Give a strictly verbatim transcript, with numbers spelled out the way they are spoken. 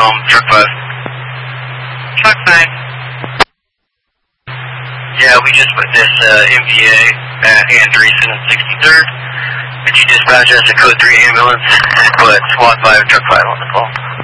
Calm, truck five. Truck five. Yeah, we just put this uh, M V A at Andreessen and sixty-third. Could you dispatch us a code three ambulance and put SWAT five and truck five on the call?